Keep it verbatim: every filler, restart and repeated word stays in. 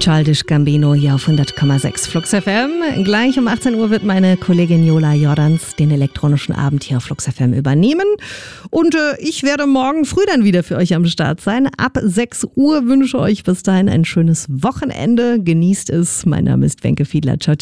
Childish Gambino hier auf hundert Komma sechs Flux F M. Gleich um achtzehn Uhr wird meine Kollegin Jola Jordans den elektronischen Abend hier auf Flux F M übernehmen. Und äh, ich werde morgen früh dann wieder für euch am Start sein. Ab sechs Uhr wünsche euch bis dahin ein schönes Wochenende. Genießt es. Mein Name ist Wenke Fiedler. Ciao, ciao.